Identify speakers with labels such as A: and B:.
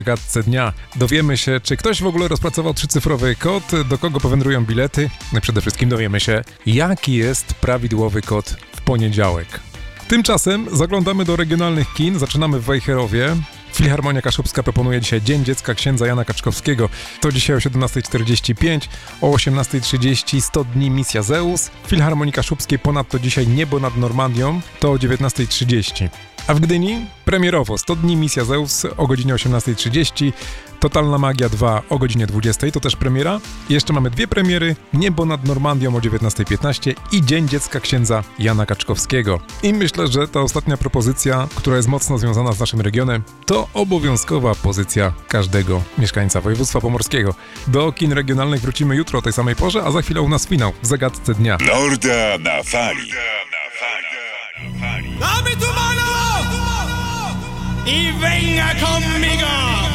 A: Gadce dnia dowiemy się, czy ktoś w ogóle rozpracował 3-cyfrowy kod, do kogo powędrują bilety. No i przede wszystkim dowiemy się, jaki jest prawidłowy kod w poniedziałek. Tymczasem zaglądamy do regionalnych kin. Zaczynamy w Wejherowie. Filharmonia Kaszubska proponuje dzisiaj Dzień Dziecka księdza Jana Kaczkowskiego. To dzisiaj o 17:45, o 18:30 100 dni Misja Zeus. W Filharmonii Kaszubskiej ponadto dzisiaj Niebo nad Normandią, to o 19:30. A w Gdyni premierowo 100 dni Misja Zeus o godzinie 18:30, Totalna Magia 2 o godzinie 20:00, to też premiera. I jeszcze mamy dwie premiery, Niebo nad Normandią o 19:15 i Dzień Dziecka księdza Jana Kaczkowskiego. I myślę, że ta ostatnia propozycja, która jest mocno związana z naszym regionem, to obowiązkowa pozycja każdego mieszkańca województwa pomorskiego. Do kin regionalnych wrócimy jutro o tej samej porze, a za chwilę u nas finał w Zagadce dnia.
B: Lorda na fali.
C: Dame tu mano y venga conmigo.